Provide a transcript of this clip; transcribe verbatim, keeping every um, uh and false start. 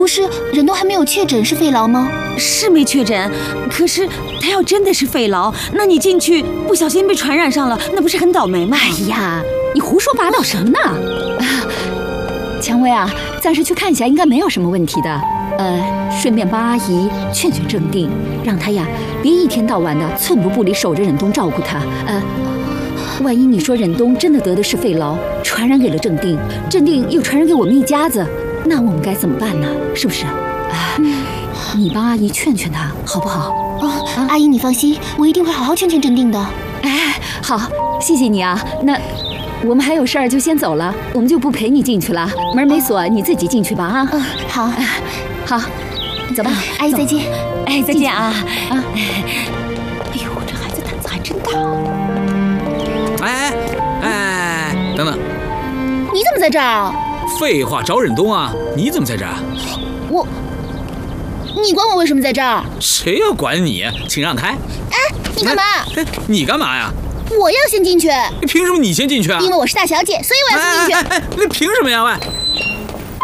不是忍冬还没有确诊是肺痨吗？ 是没确诊，可是他要真的是肺痨，那你进去不小心被传染上了，那不是很倒霉吗？ 哎呀，你胡说八道什么呢？啊，蔷薇啊，暂时去看一下，应该没有什么问题的。呃，顺便帮阿姨劝劝镇定，让她呀别一天到晚的寸步不离守着忍冬照顾她。呃，万一你说忍冬真的得的是肺痨，传染给了镇定，镇定又传染给我们一家子，那我们该怎么办呢？是不是？啊，嗯、你帮阿姨劝劝她，好不好？ 哦，啊、阿姨你放心，我一定会好好劝劝镇定的。 哎，好，谢谢你啊。那我们还有事儿就先走了，我们就不陪你进去了，门没锁，你自己进去吧啊。 嗯，好， 好，走吧， 阿姨再见。 哎，再见啊啊！ 哎呦，这孩子胆子还真大。 哎哎哎，等等， 你怎么在这儿？ 废话，找忍冬啊！你怎么在这儿？ 我，你管我为什么在这儿？ 谁要管你？请让开！ 哎，你干嘛？ 哎，你干嘛呀？ 我要先进去。 凭什么你先进去啊？ 因为我是大小姐，所以我要先进去。 哎哎哎，那凭什么呀？喂！